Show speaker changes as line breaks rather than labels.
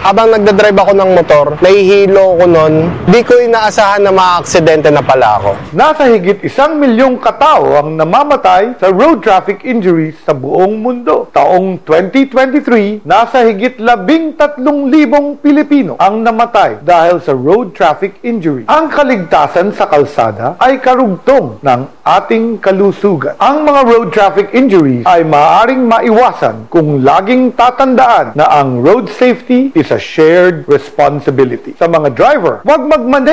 Habang nagdadrive ako ng motor, nahihilo ko nun, di ko inaasahan na maaaksidente na pala ako.
Nasa higit 1 milyong katao ang namamatay sa road traffic injuries sa buong mundo. Taong 2023, nasa higit 13,000 Pilipino ang namatay dahil sa road traffic injury. Ang kaligtasan sa kalsada ay karugtong ng ating kalusugan. Ang mga road traffic injuries ay maaaring maiwasan kung laging tatandaan na ang road safety is a shared responsibility. Sa mga driver, huwag magmaneho